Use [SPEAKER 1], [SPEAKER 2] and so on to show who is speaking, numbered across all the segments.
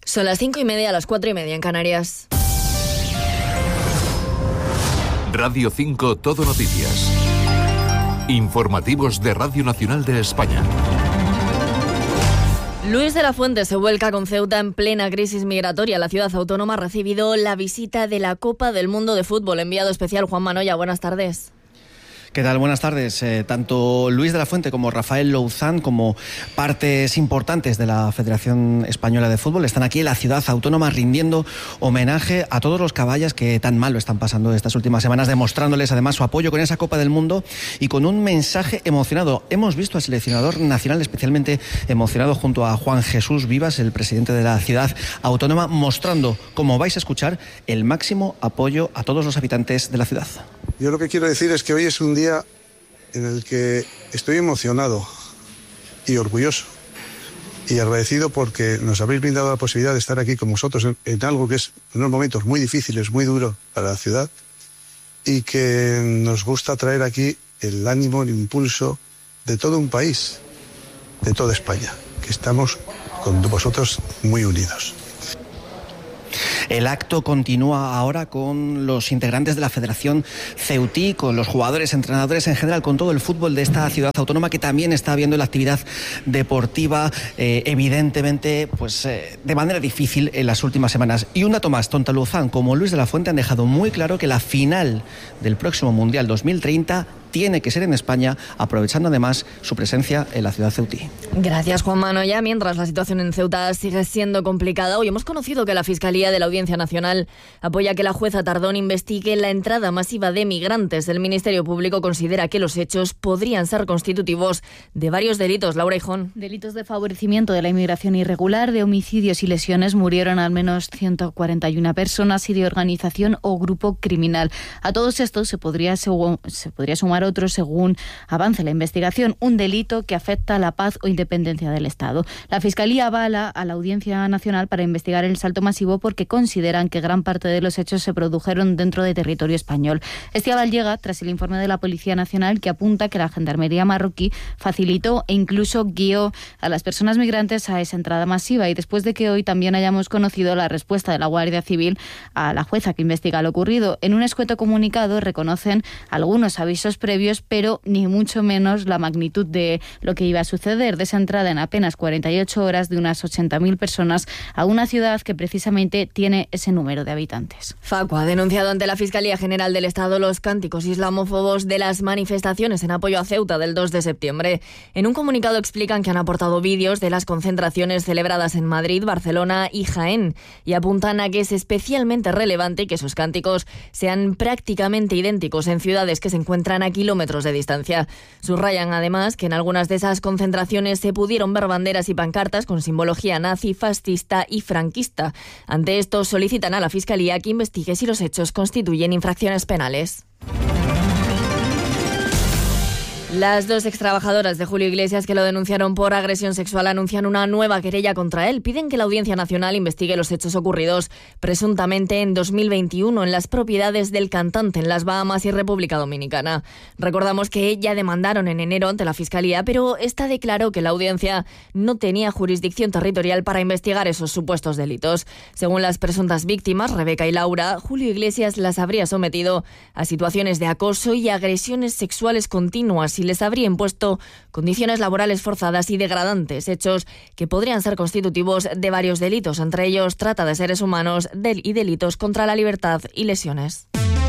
[SPEAKER 1] Son las 5:30, las 4:30 en Canarias.
[SPEAKER 2] Radio 5 Todo Noticias. Informativos de Radio Nacional de España.
[SPEAKER 1] Luis de la Fuente se vuelca con Ceuta en plena crisis migratoria. La ciudad autónoma ha recibido la visita de la Copa del Mundo de Fútbol. Enviado especial Juan Manoya, buenas tardes.
[SPEAKER 3] ¿Qué tal? Buenas tardes. Tanto Luis de la Fuente como Rafael Louzán, como partes importantes de la Federación Española de Fútbol, están aquí en la ciudad autónoma rindiendo homenaje a todos los caballas que tan mal lo están pasando estas últimas semanas, demostrándoles además su apoyo con esa Copa del Mundo y con un mensaje emocionado. Hemos visto al seleccionador nacional especialmente emocionado junto a Juan Jesús Vivas, el presidente de la ciudad autónoma, mostrando, como vais a escuchar, el máximo apoyo a todos los habitantes de la ciudad.
[SPEAKER 4] Yo lo que quiero decir es que hoy es un día en el que estoy emocionado y orgulloso y agradecido porque nos habéis brindado la posibilidad de estar aquí con vosotros en algo que es unos momentos muy difíciles, muy duros para la ciudad, y que nos gusta traer aquí el ánimo, el impulso de todo un país, de toda España, que estamos con vosotros muy unidos.
[SPEAKER 3] El acto continúa ahora con los integrantes de la Federación Ceutí, con los jugadores, entrenadores en general, con todo el fútbol de esta ciudad autónoma que también está viendo la actividad deportiva evidentemente de manera difícil en las últimas semanas. Y un dato más, tanto Louzán como Luis de la Fuente han dejado muy claro que la final del próximo Mundial 2030 tiene que ser en España, aprovechando además su presencia en la ciudad ceutí.
[SPEAKER 1] Gracias, Juan Manoya. Mientras la situación en Ceuta sigue siendo complicada, hoy hemos conocido que la Fiscalía de la Audiencia Nacional apoya que la jueza Tardón investigue la entrada masiva de migrantes. El Ministerio Público considera que los hechos podrían ser constitutivos de varios delitos. Laura Hijón.
[SPEAKER 5] Delitos de favorecimiento de la inmigración irregular, de homicidios y lesiones. Murieron al menos 141 personas y de organización o grupo criminal. A todos estos se podría sumar otro según avance la investigación, un delito que afecta a la paz o independencia del Estado. La Fiscalía avala a la Audiencia Nacional para investigar el salto masivo porque consideran que gran parte de los hechos se produjeron dentro de territorio español. Este aval llega tras el informe de la Policía Nacional que apunta que la Gendarmería marroquí facilitó e incluso guió a las personas migrantes a esa entrada masiva, y después de que hoy también hayamos conocido la respuesta de la Guardia Civil a la jueza que investiga lo ocurrido. En un escueto comunicado reconocen algunos avisos previos, pero ni mucho menos la magnitud de lo que iba a suceder, de esa entrada en apenas 48 horas de unas 80.000 personas a una ciudad que precisamente tiene ese número de habitantes.
[SPEAKER 1] Facua ha denunciado ante la Fiscalía General del Estado los cánticos islamófobos de las manifestaciones en apoyo a Ceuta del 2 de septiembre. En un comunicado explican que han aportado vídeos de las concentraciones celebradas en Madrid, Barcelona y Jaén, y apuntan a que es especialmente relevante que esos cánticos sean prácticamente idénticos en ciudades que se encuentran a kilómetros de distancia. Subrayan además que en algunas de esas concentraciones se pudieron ver banderas y pancartas con simbología nazi, fascista y franquista. Ante esto solicitan a la Fiscalía que investigue si los hechos constituyen infracciones penales. Las dos extrabajadoras de Julio Iglesias que lo denunciaron por agresión sexual anuncian una nueva querella contra él. Piden que la Audiencia Nacional investigue los hechos ocurridos presuntamente en 2021 en las propiedades del cantante en las Bahamas y República Dominicana. Recordamos que ya demandaron en enero ante la Fiscalía, pero esta declaró que la Audiencia no tenía jurisdicción territorial para investigar esos supuestos delitos. Según las presuntas víctimas, Rebeca y Laura, Julio Iglesias las habría sometido a situaciones de acoso y agresiones sexuales continuas y les habría impuesto condiciones laborales forzadas y degradantes, hechos que podrían ser constitutivos de varios delitos, entre ellos trata de seres humanos y delitos contra la libertad y lesiones.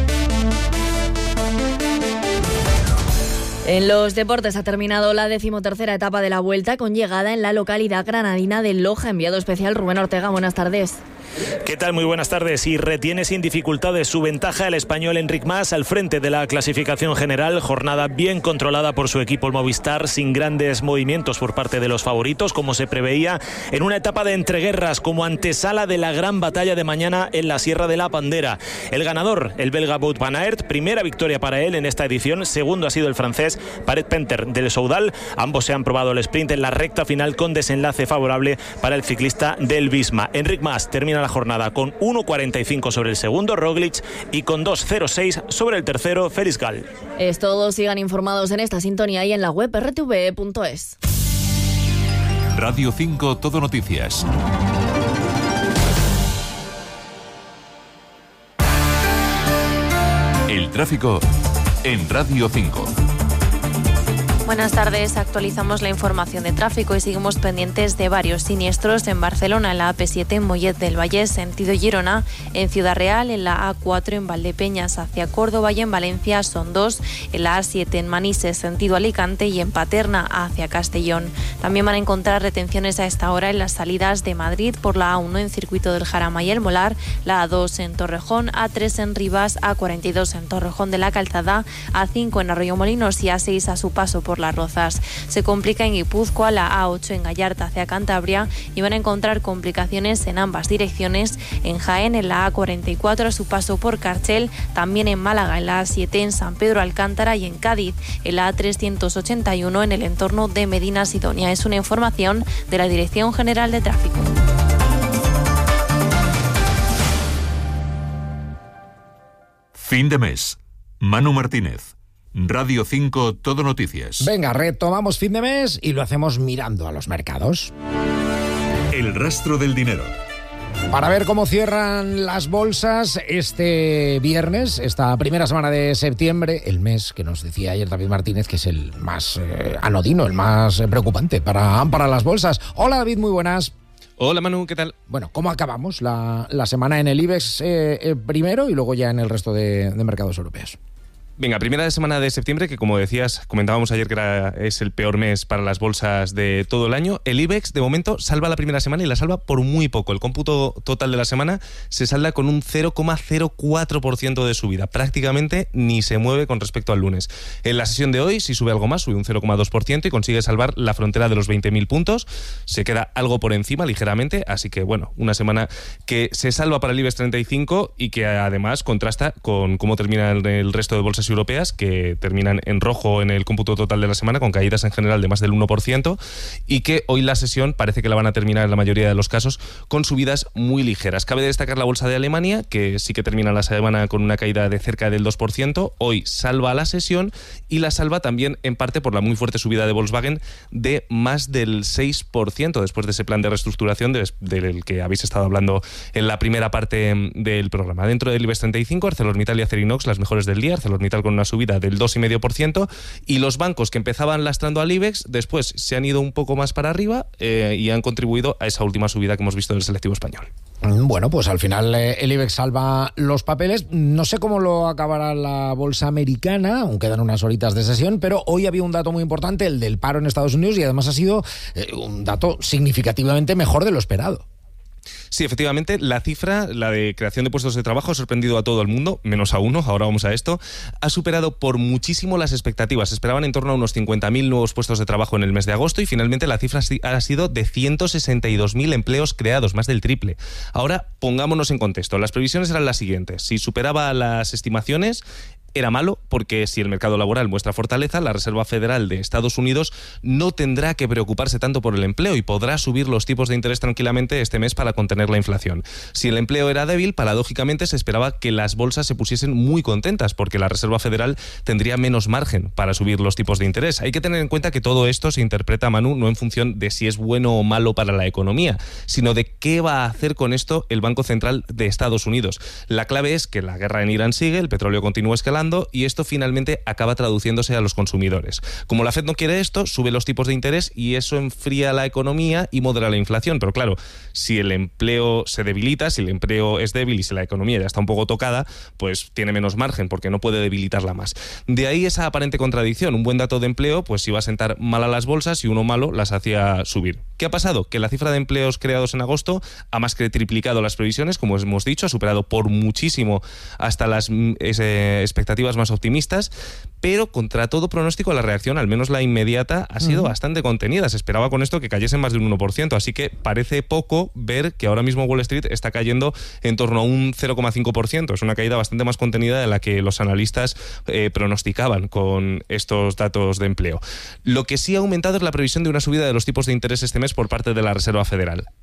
[SPEAKER 1] En los deportes ha terminado la 13ª etapa de la Vuelta con llegada en la localidad granadina de Loja. Enviado especial Rubén Ortega, buenas tardes.
[SPEAKER 6] ¿Qué tal? Muy buenas tardes. Y retiene sin dificultades su ventaja el español Enric Mas al frente de la clasificación general. Jornada bien controlada por su equipo el Movistar, sin grandes movimientos por parte de los favoritos, como se preveía en una etapa de entreguerras como antesala de la gran batalla de mañana en la Sierra de la Pandera. El ganador, el belga Wout van Aert, primera victoria para él en esta edición. Segundo ha sido el francés Paret Penter del Soudal. Ambos se han probado el sprint en la recta final con desenlace favorable para el ciclista del Visma. Enric Mas termina la jornada con 1.45 sobre el segundo Roglic y con 2.06 sobre el tercero Félix Gall.
[SPEAKER 1] Es todo, sigan informados en esta sintonía y en la web rtve.es.
[SPEAKER 2] Radio 5 Todo Noticias. tráfico en Radio 5.
[SPEAKER 7] Buenas tardes, actualizamos la información de tráfico y seguimos pendientes de varios siniestros en Barcelona, en la AP7 en Mollet del Vallès, sentido Girona, en Ciudad Real, en la A4 en Valdepeñas hacia Córdoba y en Valencia son 2, en la A7 en Manises, sentido Alicante y en Paterna hacia Castellón. También van a encontrar retenciones a esta hora en las salidas de Madrid por la A1 en Circuito del Jarama y el Molar, la A2 en Torrejón, A3 en Rivas, A42 en Torrejón de la Calzada, A5 en Arroyomolinos y A6 a su paso por Las Rozas. Se complica en Guipúzcoa, la A8 en Gallarta hacia Cantabria y van a encontrar complicaciones en ambas direcciones en Jaén, en la A44 a su paso por Carchel, también en Málaga, en la A7 en San Pedro Alcántara y en Cádiz, en la A381 en el entorno de Medina Sidonia. Es una información de la Dirección General de Tráfico.
[SPEAKER 2] Fin de mes. Manu Martínez. Radio 5 Todo Noticias.
[SPEAKER 8] Venga, retomamos fin de mes y lo hacemos mirando a los mercados.
[SPEAKER 2] El rastro del dinero.
[SPEAKER 8] Para ver cómo cierran las bolsas este viernes, esta primera semana de septiembre, el mes que nos decía ayer David Martínez que es el más anodino, el más preocupante para las bolsas. Hola David, muy buenas.
[SPEAKER 9] Hola Manu, ¿qué tal?
[SPEAKER 8] Bueno, ¿cómo acabamos la semana en el IBEX primero y luego ya en el resto de mercados europeos?
[SPEAKER 9] Venga, primera semana de septiembre, que como decías, comentábamos ayer que es el peor mes para las bolsas de todo el año. El IBEX, de momento, salva la primera semana y la salva por muy poco. El cómputo total de la semana se salda con un 0,04% de subida. Prácticamente ni se mueve con respecto al lunes. En la sesión de hoy, si sube algo más, sube un 0,2% y consigue salvar la frontera de los 20.000 puntos. Se queda algo por encima, ligeramente. Así que, bueno, una semana que se salva para el IBEX 35 y que además contrasta con cómo termina el resto de bolsas europeas, que terminan en rojo en el cómputo total de la semana, con caídas en general de más del 1%, y que hoy la sesión parece que la van a terminar en la mayoría de los casos con subidas muy ligeras. Cabe destacar la bolsa de Alemania, que sí que termina la semana con una caída de cerca del 2%, hoy salva la sesión y la salva también en parte por la muy fuerte subida de Volkswagen de más del 6% después de ese plan de reestructuración del que habéis estado hablando en la primera parte del programa. Dentro del IBEX 35, ArcelorMittal y Acerinox las mejores del día, ArcelorMittal con una subida del 2,5%, y los bancos que empezaban lastrando al IBEX después se han ido un poco más para arriba y han contribuido a esa última subida que hemos visto del selectivo español.
[SPEAKER 8] Bueno, pues al final el IBEX salva los papeles. No sé cómo lo acabará la bolsa americana, aún quedan unas horitas de sesión, pero hoy había un dato muy importante, el del paro en Estados Unidos, y además ha sido un dato significativamente mejor de lo esperado.
[SPEAKER 9] Sí, efectivamente, la cifra, la de creación de puestos de trabajo, ha sorprendido a todo el mundo, menos a uno, ahora vamos a esto. Ha superado por muchísimo las expectativas. Se esperaban en torno a unos 50.000 nuevos puestos de trabajo en el mes de agosto y finalmente la cifra ha sido de 162.000 empleos creados, más del triple. Ahora, pongámonos en contexto. Las previsiones eran las siguientes. Si superaba las estimaciones, era malo, porque si el mercado laboral muestra fortaleza, la Reserva Federal de Estados Unidos no tendrá que preocuparse tanto por el empleo y podrá subir los tipos de interés tranquilamente este mes para contener la inflación. Si el empleo era débil, paradójicamente se esperaba que las bolsas se pusiesen muy contentas, porque la Reserva Federal tendría menos margen para subir los tipos de interés. Hay que tener en cuenta que todo esto se interpreta, Manu, no en función de si es bueno o malo para la economía, sino de qué va a hacer con esto el Banco Central de Estados Unidos. La clave es que la guerra en Irán sigue, el petróleo continúa escalando, y esto finalmente acaba traduciéndose a los consumidores. Como la FED no quiere esto, sube los tipos de interés y eso enfría la economía y modera la inflación. Pero claro, si el empleo se debilita, si el empleo es débil y si la economía ya está un poco tocada, pues tiene menos margen porque no puede debilitarla más. De ahí esa aparente contradicción. Un buen dato de empleo pues iba a sentar mal a las bolsas y uno malo las hacía subir. ¿Qué ha pasado? Que la cifra de empleos creados en agosto ha más que triplicado las previsiones, como hemos dicho, ha superado por muchísimo hasta las expectativas más optimistas, pero contra todo pronóstico la reacción, al menos la inmediata, ha sido bastante contenida. Se esperaba con esto que cayesen más de un 1%, así que parece poco ver que ahora mismo Wall Street está cayendo en torno a un 0,5%. Es una caída bastante más contenida de la que los analistas pronosticaban con estos datos de empleo. Lo que sí ha aumentado es la previsión de una subida de los tipos de interés este mes por parte de la Reserva Federal.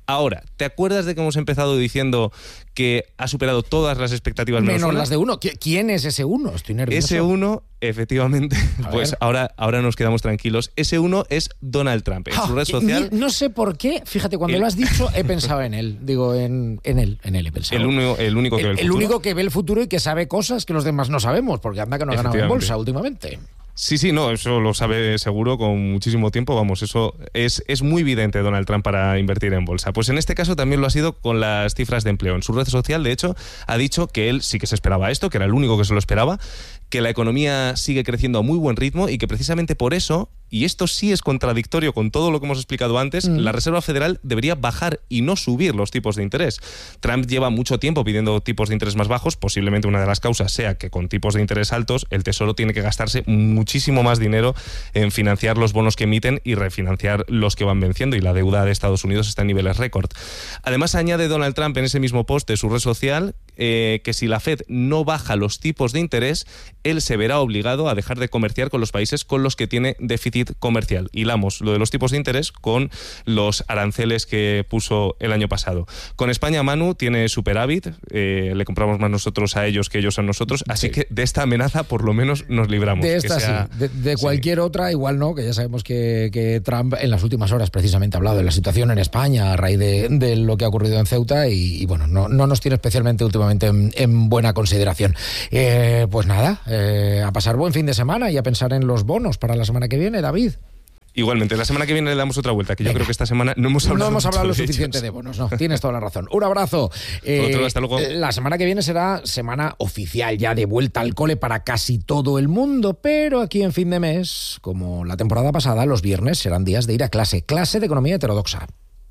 [SPEAKER 9] Ahora, ¿te acuerdas de que hemos empezado diciendo que ha superado todas las expectativas
[SPEAKER 8] menos las de uno? ¿Quién es ese uno? Estoy nervioso.
[SPEAKER 9] Ese uno, efectivamente, pues ahora nos quedamos tranquilos. Ese uno es Donald Trump. En su red social...
[SPEAKER 8] No sé por qué, fíjate, cuando lo has dicho he pensado en él. Digo, en él he pensado.
[SPEAKER 9] El único que ve el futuro.
[SPEAKER 8] El único que ve el futuro y que sabe cosas que los demás no sabemos, porque anda que no ha ganado en bolsa últimamente.
[SPEAKER 9] Sí, no, eso lo sabe seguro con muchísimo tiempo, vamos, eso es muy evidente Donald Trump para invertir en bolsa. Pues en este caso también lo ha sido con las cifras de empleo. En su red social, de hecho, ha dicho que él sí que se esperaba esto, que era el único que se lo esperaba, que la economía sigue creciendo a muy buen ritmo y que precisamente por eso, y esto sí es contradictorio con todo lo que hemos explicado antes, la Reserva Federal debería bajar y no subir los tipos de interés. Trump lleva mucho tiempo pidiendo tipos de interés más bajos, posiblemente una de las causas sea que con tipos de interés altos el Tesoro tiene que gastarse muchísimo más dinero en financiar los bonos que emiten y refinanciar los que van venciendo, y la deuda de Estados Unidos está en niveles récord. Además, añade Donald Trump en ese mismo post de su red social que si la Fed no baja los tipos de interés, él se verá obligado a dejar de comerciar con los países con los que tiene déficit comercial. Hilamos lo de los tipos de interés con los aranceles que puso el año pasado. Con España, Manu tiene superávit, le compramos más nosotros a ellos que ellos a nosotros, así que de esta amenaza por lo menos nos libramos.
[SPEAKER 8] De esta sí, de cualquier otra igual no, que ya sabemos que Trump en las últimas horas precisamente ha hablado de la situación en España a raíz de lo que ha ocurrido en Ceuta y bueno, no nos tiene especialmente últimamente en buena consideración. Pues nada, a pasar buen fin de semana y a pensar en los bonos para la semana que viene, David.
[SPEAKER 9] Igualmente, la semana que viene le damos otra vuelta, que yo creo que esta semana no hemos hablado
[SPEAKER 8] lo suficiente de bonos. No, tienes toda la razón. Un abrazo.
[SPEAKER 9] Hasta luego.
[SPEAKER 8] La semana que viene será semana oficial ya de vuelta al cole para casi todo el mundo, pero aquí en fin de mes, como la temporada pasada, los viernes serán días de ir a clase de economía heterodoxa.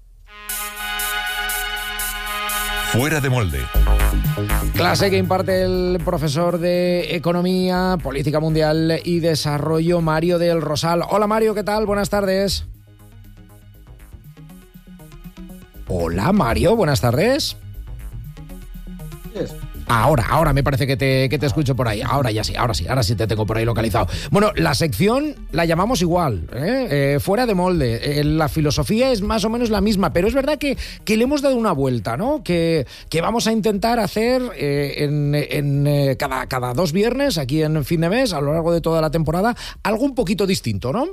[SPEAKER 2] Fuera de molde.
[SPEAKER 8] Clase que imparte el profesor de Economía, Política Mundial y Desarrollo, Mario del Rosal. Hola Mario, ¿qué tal? Buenas tardes. Hola Mario, buenas tardes. Ahora me parece que te escucho por ahí. Ahora sí te tengo por ahí localizado. Bueno, la sección la llamamos igual, fuera de molde. La filosofía es más o menos la misma, pero es verdad que le hemos dado una vuelta, ¿no? Que vamos a intentar hacer cada 2 viernes, aquí en fin de mes, a lo largo de toda la temporada, algo un poquito distinto, ¿no?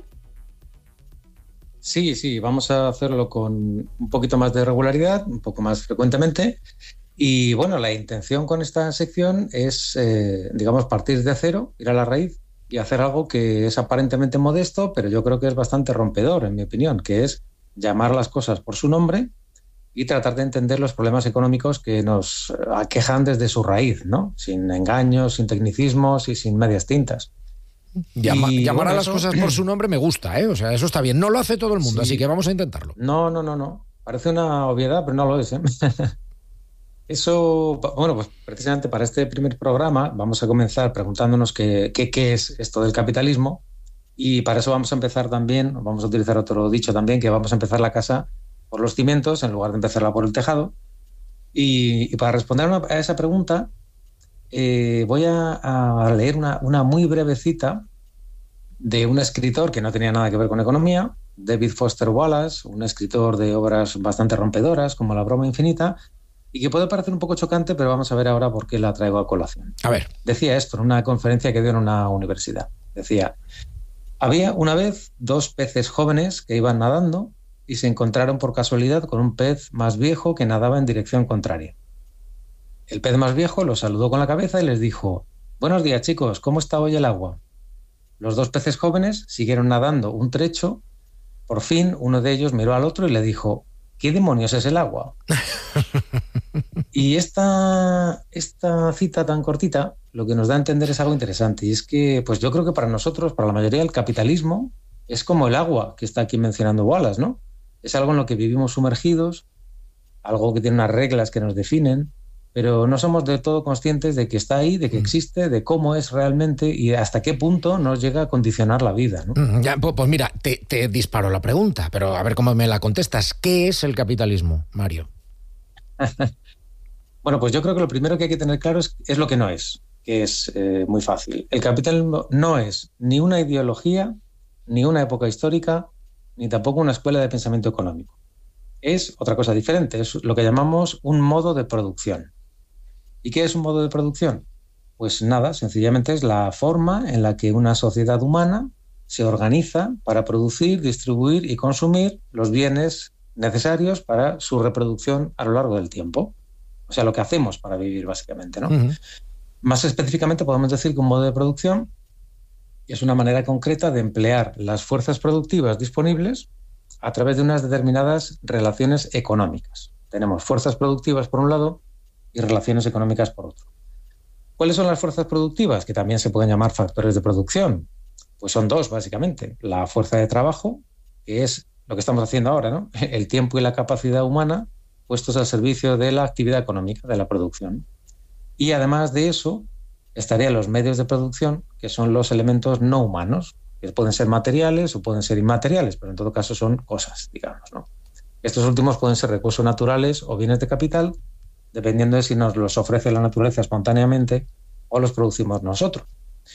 [SPEAKER 10] Sí, vamos a hacerlo con un poquito más de regularidad, un poco más frecuentemente. Y bueno, la intención con esta sección es, partir de cero, ir a la raíz y hacer algo que es aparentemente modesto, pero yo creo que es bastante rompedor, en mi opinión, que es llamar las cosas por su nombre y tratar de entender los problemas económicos que nos aquejan desde su raíz, ¿no? Sin engaños, sin tecnicismos y sin medias tintas.
[SPEAKER 8] Llamar a las cosas por su nombre me gusta, ¿eh? O sea, eso está bien. No lo hace todo el mundo, sí. Así que vamos a intentarlo.
[SPEAKER 10] No. Parece una obviedad, pero no lo es, ¿eh? Eso, bueno, pues precisamente para este primer programa vamos a comenzar preguntándonos qué es esto del capitalismo, y para eso vamos a empezar también, vamos a utilizar otro dicho también, que vamos a empezar la casa por los cimientos en lugar de empezarla por el tejado. Y para responder a esa pregunta voy a leer una muy breve cita de un escritor que no tenía nada que ver con economía, David Foster Wallace, un escritor de obras bastante rompedoras como La broma infinita, y que puede parecer un poco chocante, pero vamos a ver ahora por qué la traigo a colación.
[SPEAKER 8] A ver.
[SPEAKER 10] Decía esto en una conferencia que dio en una universidad. Decía: había una vez 2 peces jóvenes que iban nadando y se encontraron por casualidad con un pez más viejo que nadaba en dirección contraria. El pez más viejo los saludó con la cabeza y les dijo: buenos días, chicos, ¿cómo está hoy el agua? Los 2 peces jóvenes siguieron nadando un trecho. Por fin uno de ellos miró al otro y le dijo: ¿qué demonios es el agua? Y esta cita tan cortita lo que nos da a entender es algo interesante, y es que pues yo creo que para nosotros, para la mayoría, el capitalismo es como el agua que está aquí mencionando Wallace, ¿no? Es algo en lo que vivimos sumergidos, algo que tiene unas reglas que nos definen, pero no somos del todo conscientes de que está ahí, de que existe, de cómo es realmente y hasta qué punto nos llega a condicionar la vida, ¿no?
[SPEAKER 8] Ya, pues mira, te disparo la pregunta, pero a ver cómo me la contestas. ¿Qué es el capitalismo, Mario?
[SPEAKER 10] Bueno, pues yo creo que lo primero que hay que tener claro es lo que no es, que es muy fácil. El capitalismo no es ni una ideología, ni una época histórica, ni tampoco una escuela de pensamiento económico. es otra cosa diferente, es lo que llamamos un modo de producción. ¿Y qué es un modo de producción? Pues nada, sencillamente es la forma en la que una sociedad humana se organiza para producir, distribuir y consumir los bienes necesarios para su reproducción a lo largo del tiempo. O sea, lo que hacemos para vivir, básicamente, ¿no? Más específicamente podemos decir que un modo de producción es una manera concreta de emplear las fuerzas productivas disponibles a través de unas determinadas relaciones económicas. Tenemos fuerzas productivas por un lado y relaciones económicas por otro. ¿Cuáles son las fuerzas productivas? Que también se pueden llamar factores de producción. Pues son dos, básicamente. La fuerza de trabajo, que es lo que estamos haciendo ahora, ¿no? El tiempo y la capacidad humana puestos al servicio de la actividad económica, de la producción. Y además de eso, estarían los medios de producción, que son los elementos no humanos, que pueden ser materiales o pueden ser inmateriales, pero en todo caso son cosas, digamos, ¿no? Estos últimos pueden ser recursos naturales o bienes de capital, dependiendo de si nos los ofrece la naturaleza espontáneamente o los producimos nosotros.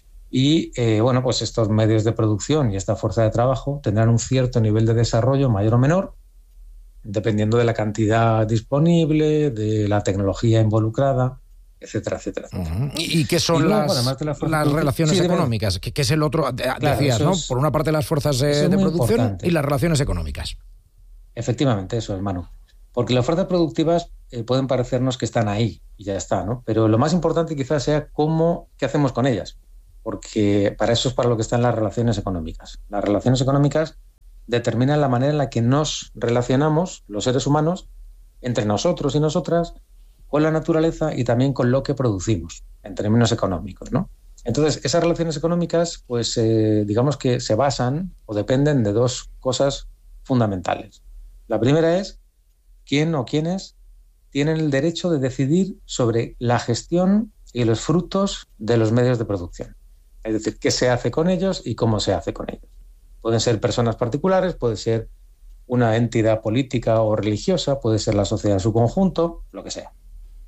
[SPEAKER 10] Y bueno, pues estos medios de producción y esta fuerza de trabajo tendrán un cierto nivel de desarrollo mayor o menor, dependiendo de la cantidad disponible, de la tecnología involucrada, etcétera, etcétera, etcétera.
[SPEAKER 8] ¿Y qué son las relaciones económicas? Que es el otro, decías, ¿no? Por una parte las fuerzas de producción importante. Y las relaciones económicas.
[SPEAKER 10] Efectivamente, eso, hermano. Porque las fuerzas productivas pueden parecernos que están ahí y ya está, ¿no? Pero lo más importante quizás sea qué hacemos con ellas. Porque para eso es para lo que están las relaciones económicas. Las relaciones económicas determinan la manera en la que nos relacionamos, los seres humanos, entre nosotros y nosotras, con la naturaleza y también con lo que producimos, en términos económicos, ¿no? Entonces, esas relaciones económicas, pues digamos que se basan o dependen de dos cosas fundamentales. La primera es quién o quiénes tienen el derecho de decidir sobre la gestión y los frutos de los medios de producción. Es decir, qué se hace con ellos y cómo se hace con ellos. Pueden ser personas particulares, puede ser una entidad política o religiosa, puede ser la sociedad en su conjunto, lo que sea.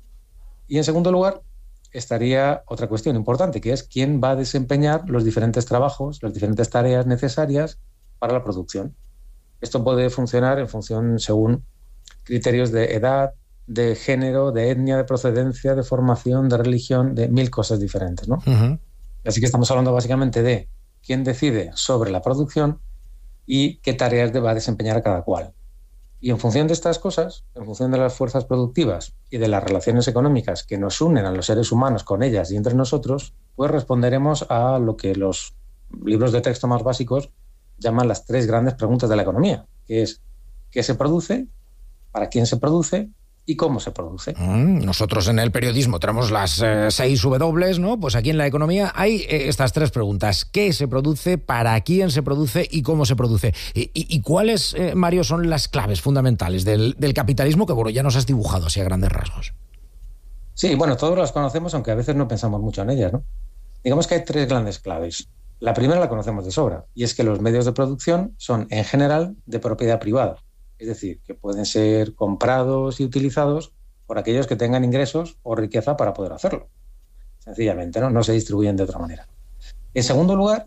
[SPEAKER 10] Y en segundo lugar, estaría otra cuestión importante, que es quién va a desempeñar los diferentes trabajos, las diferentes tareas necesarias para la producción. Esto puede funcionar en función según criterios de edad, de género, de etnia, de procedencia, de formación, de religión, de 1000 cosas diferentes, ¿no? Así que estamos hablando básicamente de quién decide sobre la producción y qué tareas va a desempeñar cada cual. Y en función de estas cosas, en función de las fuerzas productivas y de las relaciones económicas que nos unen a los seres humanos con ellas y entre nosotros, pues responderemos a lo que los libros de texto más básicos llaman las 3 grandes preguntas de la economía, que es ¿qué se produce? ¿Para quién se produce? ¿Y cómo se produce?
[SPEAKER 8] Nosotros en el periodismo tenemos las 6 W, ¿no? Pues aquí en la economía hay estas 3 preguntas. ¿Qué se produce? ¿Para quién se produce? ¿Y cómo se produce? ¿Y cuáles, Mario, son las claves fundamentales del capitalismo que, bueno, ya nos has dibujado así a grandes rasgos?
[SPEAKER 10] Sí, bueno, todos las conocemos, aunque a veces no pensamos mucho en ellas, ¿no? Digamos que hay 3 grandes claves. La primera la conocemos de sobra, y es que los medios de producción son, en general, de propiedad privada. Es decir, que pueden ser comprados y utilizados por aquellos que tengan ingresos o riqueza para poder hacerlo. Sencillamente, ¿no? No se distribuyen de otra manera. En segundo lugar,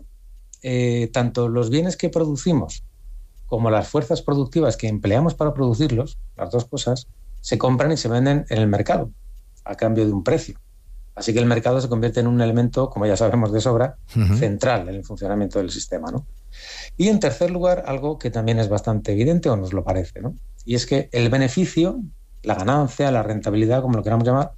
[SPEAKER 10] tanto los bienes que producimos como las fuerzas productivas que empleamos para producirlos, las dos cosas, se compran y se venden en el mercado a cambio de un precio. Así que el mercado se convierte en un elemento, como ya sabemos de sobra, central en el funcionamiento del sistema, ¿no? Y en tercer lugar, algo que también es bastante evidente, o nos lo parece, ¿no? Y es que el beneficio, la ganancia, la rentabilidad, como lo queramos llamar,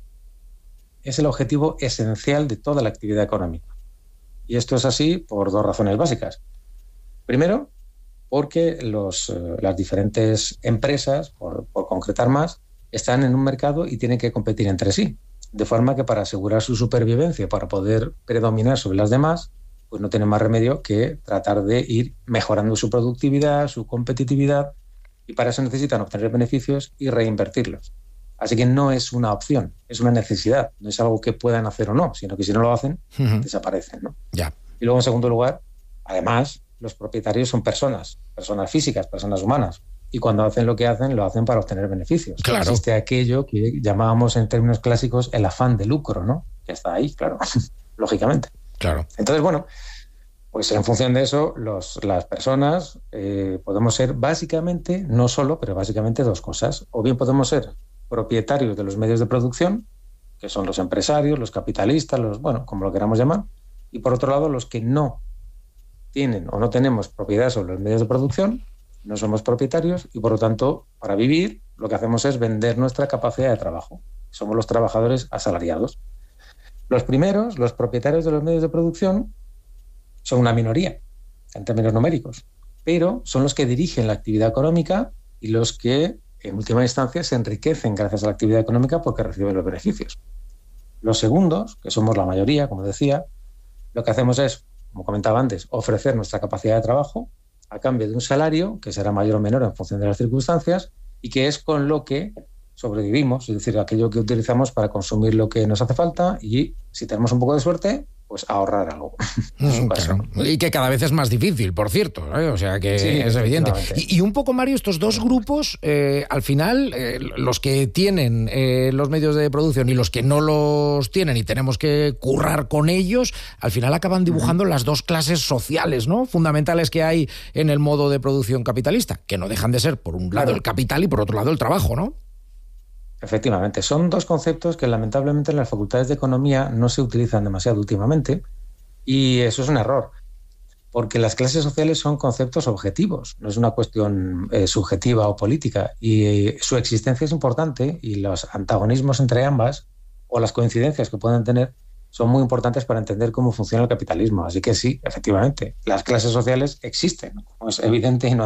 [SPEAKER 10] es el objetivo esencial de toda la actividad económica. Y esto es así por 2 razones básicas. Primero, porque las diferentes empresas, por concretar más, están en un mercado y tienen que competir entre sí. De forma que para asegurar su supervivencia, para poder predominar sobre las demás, pues no tienen más remedio que tratar de ir mejorando su productividad, su competitividad, y para eso necesitan obtener beneficios y reinvertirlos. Así que no es una opción, es una necesidad, no es algo que puedan hacer o no, sino que si no lo hacen, desaparecen, ¿no?
[SPEAKER 8] Ya.
[SPEAKER 10] Y luego, en segundo lugar, además, los propietarios son personas físicas, personas humanas, y cuando hacen lo que hacen, lo hacen para obtener beneficios.
[SPEAKER 8] Claro.
[SPEAKER 10] Existe aquello que llamábamos en términos clásicos el afán de lucro, ¿no? Que está ahí, claro, lógicamente.
[SPEAKER 8] Claro.
[SPEAKER 10] Entonces, bueno, Pues en función de eso, las personas podemos ser básicamente, no solo, pero básicamente dos cosas. O bien podemos ser propietarios de los medios de producción, que son los empresarios, los capitalistas, como lo queramos llamar, y por otro lado los que no tienen o no tenemos propiedad sobre los medios de producción, no somos propietarios y por lo tanto para vivir lo que hacemos es vender nuestra capacidad de trabajo. Somos los trabajadores asalariados. Los primeros, los propietarios de los medios de producción, son una minoría en términos numéricos, pero son los que dirigen la actividad económica y los que en última instancia se enriquecen gracias a la actividad económica porque reciben los beneficios. Los segundos, que somos la mayoría, como decía, lo que hacemos es, como comentaba antes, ofrecer nuestra capacidad de trabajo a cambio de un salario que será mayor o menor en función de las circunstancias y que es con lo que sobrevivimos, es decir, aquello que utilizamos para consumir lo que nos hace falta y, si tenemos un poco de suerte, pues ahorrar algo.
[SPEAKER 8] Claro. Y que cada vez es más difícil, por cierto, ¿eh? O sea que sí, es evidente. Y un poco, Mario, estos dos grupos, al final, los que tienen los medios de producción y los que no los tienen y tenemos que currar con ellos, al final acaban dibujando las dos clases sociales, ¿no?, fundamentales que hay en el modo de producción capitalista, que no dejan de ser, por un lado, el capital y por otro lado, el trabajo, ¿no?
[SPEAKER 10] Efectivamente, son dos conceptos que lamentablemente en las facultades de economía no se utilizan demasiado últimamente y eso es un error, porque las clases sociales son conceptos objetivos, no es una cuestión subjetiva o política y su existencia es importante y los antagonismos entre ambas o las coincidencias que pueden tener son muy importantes para entender cómo funciona el capitalismo. Así que sí, efectivamente, las clases sociales existen, como es evidente y no